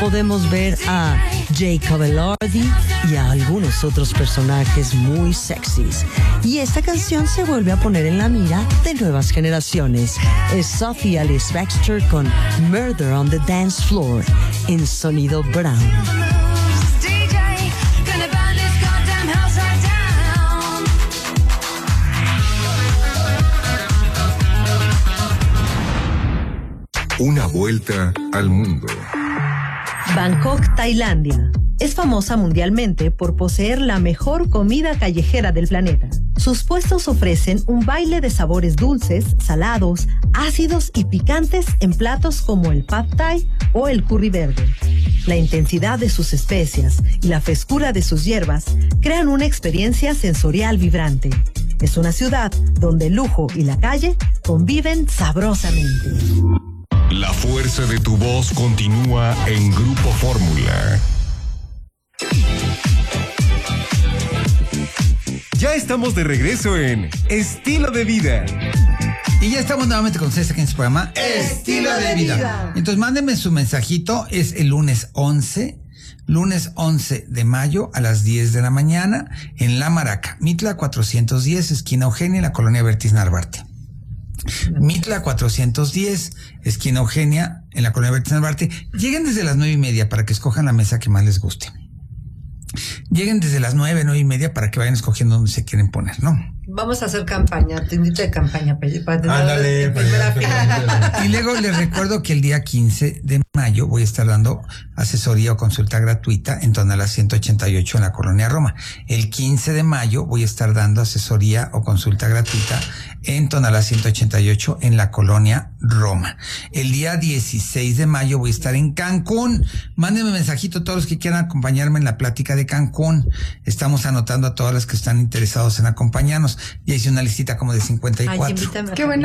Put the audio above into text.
podemos ver a Jacob Elordi y a algunos otros personajes muy sexys. Y esta canción se vuelve a poner en la mira de nuevas generaciones. Es Sophie Alice Baxter con Murder on the Dance Floor en Sonido Brown. Una vuelta al mundo. Bangkok, Tailandia. Es famosa mundialmente por poseer la mejor comida callejera del planeta. Sus puestos ofrecen un baile de sabores dulces, salados, ácidos y picantes en platos como el pad thai o el curry verde. La intensidad de sus especias y la frescura de sus hierbas crean una experiencia sensorial vibrante. Es una ciudad donde el lujo y la calle conviven sabrosamente. La fuerza de tu voz continúa en Grupo Fórmula. Ya estamos de regreso en Estilo de Vida. Y ya estamos nuevamente con ustedes aquí en su programa Estilo de Vida. Entonces mándenme su mensajito, es el lunes 11 de mayo a las 10 de la mañana en La Maraca, Mitla 410, esquina Eugenia, en la colonia Bertis Narvarte. Mitla 410, esquina Eugenia, en la colonia Bertis Narvarte. Lleguen desde las 9:30 para que escojan la mesa que más les guste. Lleguen desde las 9:30 para que vayan escogiendo dónde se quieren poner, ¿no? Vamos a hacer campaña, te invito de campaña para tener Ándale, primera fila. Y luego les recuerdo que el día 15 de mayo voy a estar dando asesoría o consulta gratuita en Tonalá 188 en la colonia Roma. El 15 de mayo voy a estar dando asesoría o consulta gratuita en Tonalá 188 en la colonia Roma. El día 16 de mayo voy a estar en Cancún. Mándenme mensajito todos los que quieran acompañarme en la plática de Cancún. Estamos anotando a todas las que están interesados en acompañarnos. Ya hice una listita como de 54. Ay, invítame. Qué buena